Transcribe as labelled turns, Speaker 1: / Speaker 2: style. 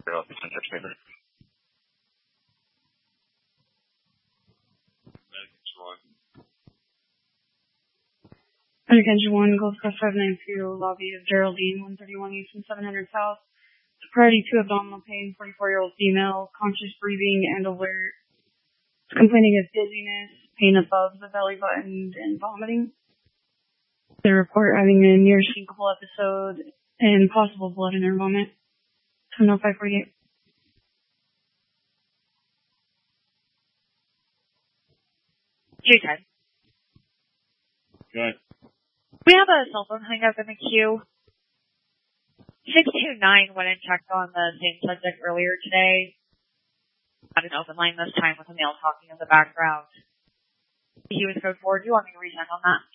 Speaker 1: Syntax paper.
Speaker 2: Attention 1, Gulf Coast 592, lobby of Geraldine, 131 East and 700 South. Priority 2, abdominal pain, 44-year-old female, conscious breathing and alert. Complaining of dizziness, pain above the belly button, and vomiting. They report having a near syncopal episode and possible blood in her vomit. 70548.
Speaker 3: J10.
Speaker 1: Good.
Speaker 3: We have a cell phone hang up in the queue. 629 went and checked on the same subject earlier today. Got an open line this time with a male talking in the background. He was code 4. Do you want me to resend on that?